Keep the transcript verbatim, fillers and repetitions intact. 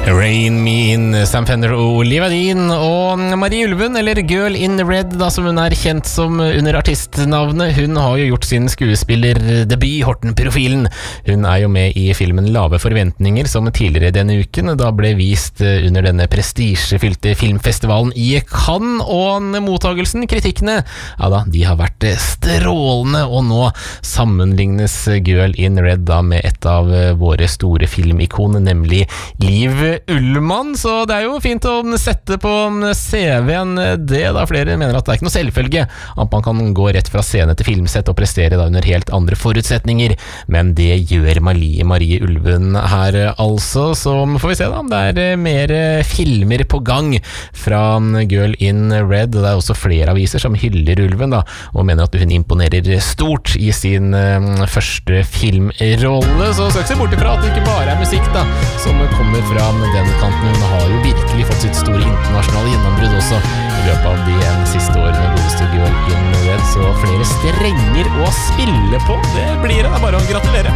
Rain Me In, Sam Fender og Liva Dean og Marie Ulven, eller Girl in Red da, som hun er kjent som under artistnavnet. Hun har jo gjort sin skuespillerdebut, Horten-profilen. Hun er jo med i filmen Lave Forventninger, som tidligere denne uken da ble vist under denne prestisjefylte filmfestivalen i Cannes, og mottagelsen, kritikkene, ja da, de har vært strålende, og nå sammenlignes Girl in Red da med et av våre store filmikon, nemlig Liv Ullmann, så det er jo fint å sette på C V-en det da. Flere mener at det er ikke noe selvfølge at man kan gå rett fra scene til filmsett og prestere da under helt andre forutsetninger, men det gjør Marie, Marie Ulven her altså, så får vi se da om det er mer filmer på gang fra Girl in Red. Det er også flere aviser som hyller Ulven da, og mener at hun imponerer stort i sin uh, første filmrolle, så skal ikke se bort ifra at det ikke bare er musikk da, som kommer fra den kanten. Hun har jo virkelig fått sitt store internasjonale gjennombrudd også i løpet av de siste årene, godeste Girl in Red, så flere strenger å spille på, det blir det bare å gratulere.